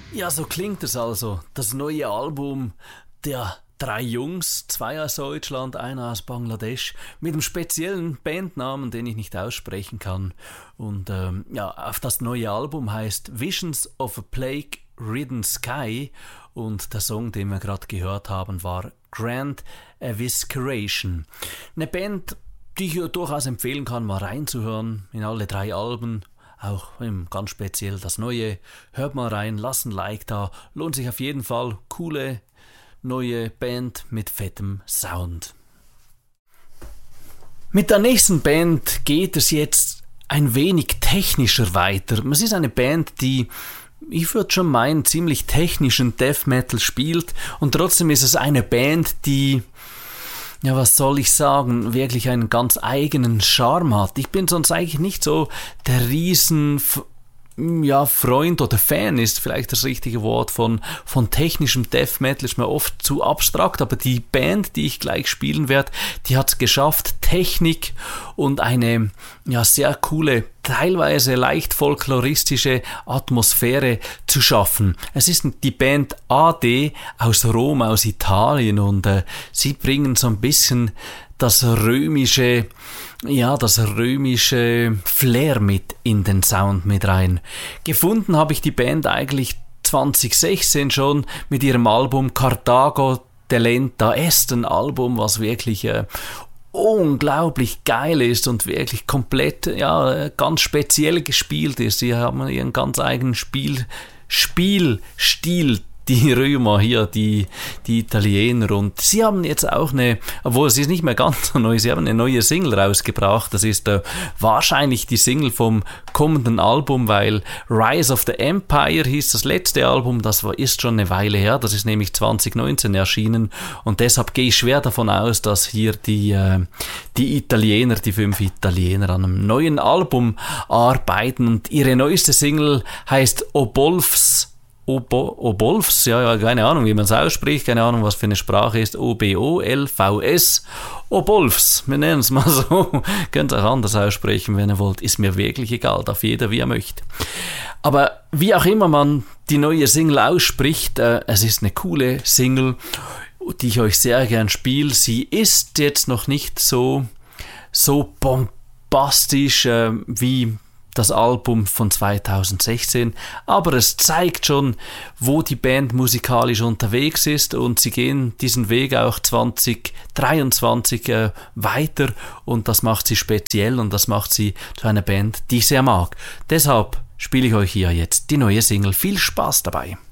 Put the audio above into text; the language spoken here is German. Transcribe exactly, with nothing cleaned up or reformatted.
Ja, so klingt es also. Das neue Album der drei Jungs, zwei aus Deutschland, einer aus Bangladesch, mit einem speziellen Bandnamen, den ich nicht aussprechen kann. Und ähm, ja, auf das neue Album heißt Visions of a Plague-Ridden Sky und der Song, den wir gerade gehört haben, war Grand Evisceration. Eine Band, die ich durchaus empfehlen kann, mal reinzuhören in alle drei Alben. Auch ganz speziell das Neue. Hört mal rein, lasst ein Like da. Lohnt sich auf jeden Fall. Coole, neue Band mit fettem Sound. Mit der nächsten Band geht es jetzt ein wenig technischer weiter. Es ist eine Band, die, ich würde schon meinen, ziemlich technischen Death Metal spielt. Und trotzdem ist es eine Band, die, ja, was soll ich sagen, wirklich einen ganz eigenen Charme hat. Ich bin sonst eigentlich nicht so der riesen, ja, Freund oder Fan ist vielleicht das richtige Wort von, von technischem Death Metal, ist mir oft zu abstrakt, aber die Band, die ich gleich spielen werde, die hat es geschafft, Technik und eine, ja, sehr coole, teilweise leicht folkloristische Atmosphäre zu schaffen. Es ist die Band A D aus Rom, aus Italien, und äh, sie bringen so ein bisschen das römische, ja, das römische Flair mit in den Sound mit rein. Gefunden habe ich die Band eigentlich zwanzig sechzehn schon mit ihrem Album Carthago Delenta Est, ein Album, was wirklich äh, unglaublich geil ist und wirklich komplett, ja, ganz speziell gespielt ist. Sie haben ihren ganz eigenen Spiel, Spielstil, die Römer hier, die, die Italiener, und sie haben jetzt auch eine, obwohl es ist nicht mehr ganz so neu, sie haben eine neue Single rausgebracht. Das ist äh, wahrscheinlich die Single vom kommenden Album, weil Rise of the Empire hieß das letzte Album, das war, ist schon eine Weile her, das ist nämlich zwanzig neunzehn erschienen, und deshalb gehe ich schwer davon aus, dass hier die, äh, die Italiener, die fünf Italiener an einem neuen Album arbeiten, und ihre neueste Single heißt Obolfs Obo, Obolfs, ja, ja, keine Ahnung, wie man es ausspricht, keine Ahnung, was für eine Sprache ist, O B O L V S, Obolfs, wir nennen es mal so, könnt ihr auch anders aussprechen, wenn ihr wollt, ist mir wirklich egal, darf jeder, wie er möchte. Aber wie auch immer man die neue Single ausspricht, äh, es ist eine coole Single, die ich euch sehr gern spiele. Sie ist jetzt noch nicht so, so bombastisch äh, wie das Album von zweitausendsechzehn, aber es zeigt schon, wo die Band musikalisch unterwegs ist, und sie gehen diesen Weg auch zwanzig dreiundzwanzig äh, weiter, und das macht sie speziell und das macht sie zu einer Band, die ich sehr mag. Deshalb spiele ich euch hier jetzt die neue Single. Viel Spaß dabei!